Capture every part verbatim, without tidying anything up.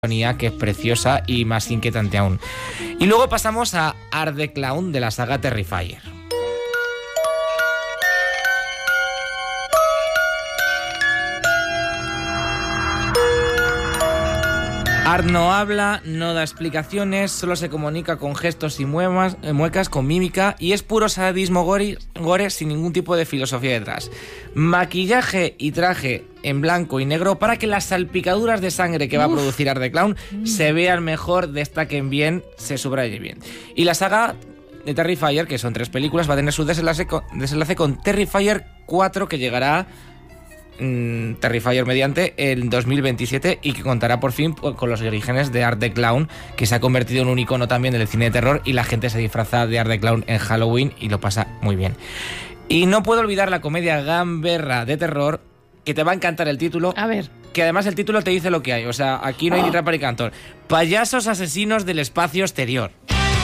que es preciosa y más inquietante aún. Y luego pasamos a Art the Clown de la saga Terrifier. Art no habla, no da explicaciones, solo se comunica con gestos y muevas, eh, muecas, con mímica, y es puro sadismo gore, gore sin ningún tipo de filosofía detrás. Maquillaje y traje en blanco y negro para que las salpicaduras de sangre que va Uf. a producir Art the Clown mm. se vean mejor, destaquen bien, se subraye bien. Y la saga de Terrifier, que son tres películas, va a tener su desenlace con, desenlace con Terrifier cuatro, que llegará mmm, Terrifier mediante en dos mil veintisiete y que contará por fin con los orígenes de Art the Clown, que se ha convertido en un icono también del cine de terror, y la gente se disfraza de Art the Clown en Halloween y lo pasa muy bien. Y no puedo olvidar la comedia gamberra de terror, que te va a encantar el título. A ver. Que además el título te dice lo que hay. O sea, aquí no hay oh. ni trapa ni cantor. Payasos asesinos del espacio exterior.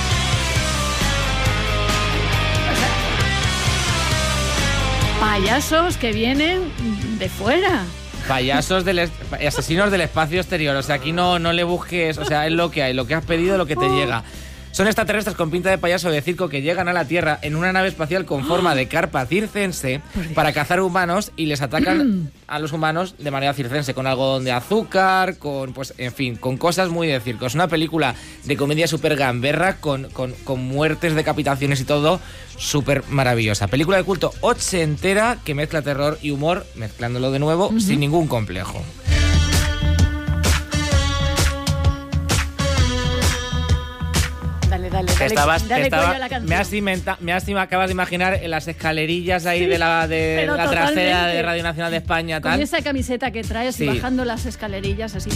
Payasos que vienen de fuera. Payasos del es- asesinos del espacio exterior. O sea, aquí no, no le busques. O sea, es lo que hay. Lo que has pedido, lo que te oh. llega. Son extraterrestres con pinta de payaso de circo que llegan a la Tierra en una nave espacial con forma de carpa circense para cazar humanos, y les atacan a los humanos de manera circense, con algodón de azúcar, con, pues, en fin, con cosas muy de circo. Es una película de comedia súper gamberra, con, con, con muertes, decapitaciones y todo, súper maravillosa. Película de culto ochentera que mezcla terror y humor, mezclándolo de nuevo, uh-huh. sin ningún complejo. Dale, dale, dale, estabas, dale estaba, cuello a la canción. Me has, inventa, me has acabas de imaginar en las escalerillas ahí sí, de la, de la trasera de Radio Nacional de España. Tal. Con esa camiseta que traes sí. y bajando las escalerillas así.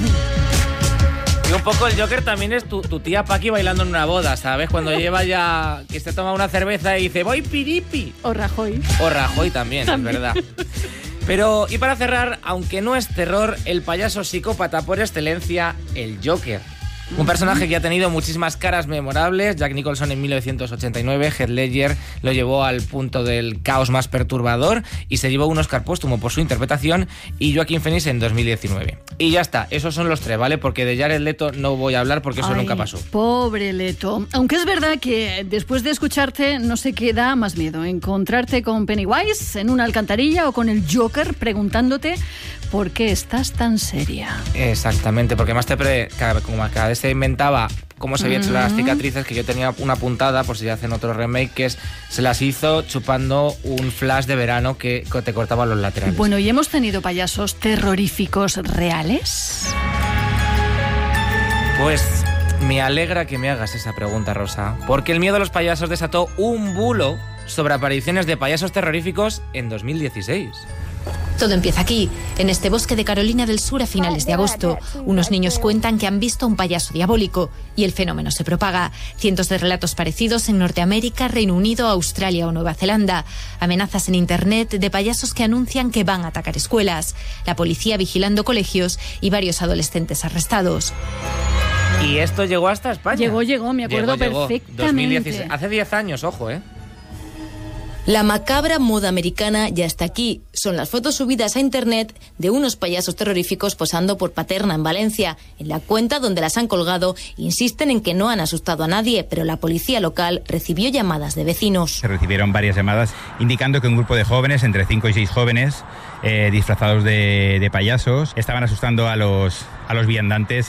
Y un poco el Joker también es tu, tu tía Paqui bailando en una boda, ¿sabes? Cuando lleva ya, que se toma una cerveza y dice, voy piripi. O Rajoy. O Rajoy también, también. Es verdad. Pero, y para cerrar, aunque no es terror, el payaso psicópata por excelencia, el Joker. Un personaje que ha tenido muchísimas caras memorables. Jack Nicholson en mil novecientos ochenta y nueve, Heath Ledger lo llevó al punto del caos más perturbador y se llevó un Oscar póstumo por su interpretación, y Joaquin Phoenix en dos mil diecinueve. Y ya está, esos son los tres, ¿vale? Porque de Jared Leto no voy a hablar porque eso Ay, nunca pasó. Pobre Leto. Aunque es verdad que después de escucharte no sé qué da más miedo, encontrarte con Pennywise en una alcantarilla o con el Joker preguntándote por qué estás tan seria. Exactamente, porque más te pre... como cada vez se inventaba cómo se habían hecho las cicatrices, que yo tenía una puntada por si hacen otro remake, que es, se las hizo chupando un flash de verano que te cortaba los laterales. Bueno, ¿y hemos tenido payasos terroríficos reales? Pues me alegra que me hagas esa pregunta, Rosa, porque el miedo a los payasos desató un bulo sobre apariciones de payasos terroríficos en dos mil dieciséis. Todo empieza aquí, en este bosque de Carolina del Sur a finales de agosto. Unos niños cuentan que han visto un payaso diabólico y el fenómeno se propaga. Cientos de relatos parecidos en Norteamérica, Reino Unido, Australia o Nueva Zelanda. Amenazas en internet de payasos que anuncian que van a atacar escuelas. La policía vigilando colegios y varios adolescentes arrestados. Y esto llegó hasta España. Llegó, llegó, me acuerdo llegó, llegó. perfectamente. dos mil dieciséis, hace diez años, ojo, ¿eh? La macabra moda americana ya está aquí. Son las fotos subidas a internet de unos payasos terroríficos posando por Paterna, en Valencia. En la cuenta donde las han colgado insisten en que no han asustado a nadie, pero la policía local recibió llamadas de vecinos. Se recibieron varias llamadas indicando que un grupo de jóvenes, entre cinco y seis jóvenes, eh, disfrazados de, de payasos, estaban asustando a los, a los viandantes.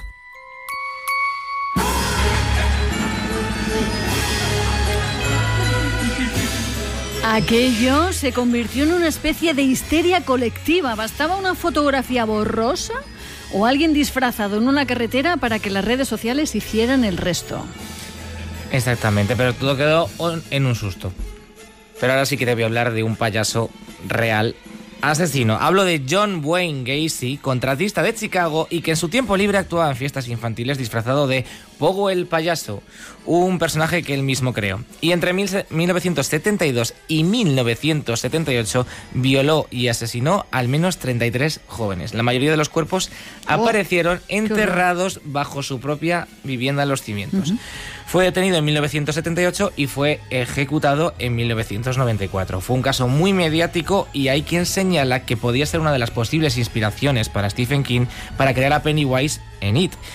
Aquello se convirtió en una especie de histeria colectiva. Bastaba una fotografía borrosa o alguien disfrazado en una carretera para que las redes sociales hicieran el resto. Exactamente, pero todo quedó en un susto. Pero ahora sí que te voy a hablar de un payaso real asesino. Hablo de John Wayne Gacy, contratista de Chicago y que en su tiempo libre actuaba en fiestas infantiles disfrazado de Pogo el payaso, un personaje que él mismo creó. Y entre mil novecientos setenta y dos y mil novecientos setenta y ocho violó y asesinó al menos treinta y tres jóvenes. La mayoría de los cuerpos oh, aparecieron enterrados bajo su propia vivienda en los cimientos. Uh-huh. Fue detenido en mil novecientos setenta y ocho y fue ejecutado en mil novecientos noventa y cuatro. Fue un caso muy mediático y hay quien señala señala que podía ser una de las posibles inspiraciones para Stephen King para crear a Pennywise en It.